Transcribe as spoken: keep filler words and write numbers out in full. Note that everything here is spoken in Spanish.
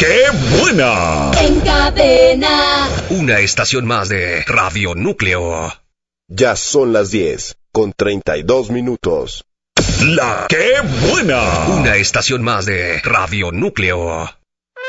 ¡Qué buena! En cadena. Una estación más de Radio Núcleo. Ya son las diez, con treinta y dos minutos. ¡La qué buena! Una estación más de Radio Núcleo.